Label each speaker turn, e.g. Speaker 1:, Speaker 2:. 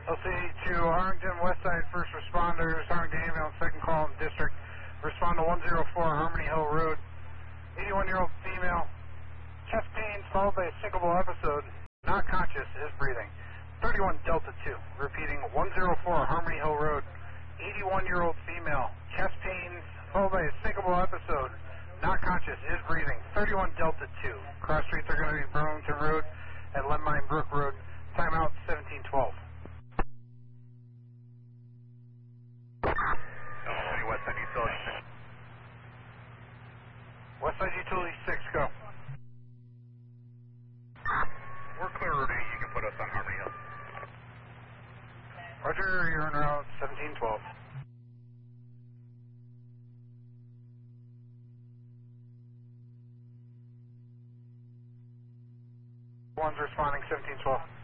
Speaker 1: LCA2, Harrington, Westside, first responders, Harrington ambulance, second call in district. Respond to 104 Harmony Hill Road. 81-year-old female, chest pains followed by a syncopal episode, not conscious, is breathing. 31 Delta 2, repeating 104 Harmony Hill Road. 81-year-old female, chest pains followed by a syncopal episode, not conscious, is breathing. 31 Delta 2, cross streets are going to be Burlington Road and Lemline Brook Road. Timeout 1712.
Speaker 2: Westside Utility 6.
Speaker 1: Westside Utility 6, go.
Speaker 2: We're clear, Rudy. You can put us on Harmony Hill.
Speaker 1: Roger, you're en route 1712. One's responding 1712.